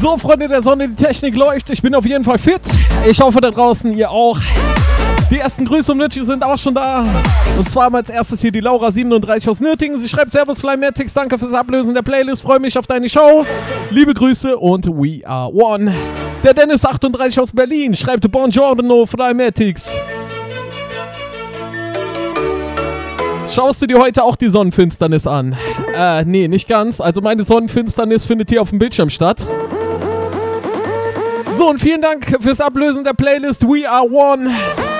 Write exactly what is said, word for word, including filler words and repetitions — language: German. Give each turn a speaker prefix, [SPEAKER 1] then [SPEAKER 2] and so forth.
[SPEAKER 1] So, Freunde der Sonne, die Technik läuft. Ich bin auf jeden Fall fit. Ich hoffe, da draußen ihr auch. Die ersten Grüße um Nötig sind auch schon da. Und zwar als erstes hier die Laura siebenunddreißig aus Nürtingen. Sie schreibt: Servus Flymatics, danke fürs Ablösen der Playlist. Freue mich auf deine Show. Liebe Grüße und we are one. Der Dennis achtunddreißig aus Berlin schreibt: Buongiorno Flymatics. Schaust du dir heute auch die Sonnenfinsternis an? Äh, nee, nicht ganz. Also meine Sonnenfinsternis findet hier auf dem Bildschirm statt. So, und vielen Dank fürs Ablösen der Playlist We Are One.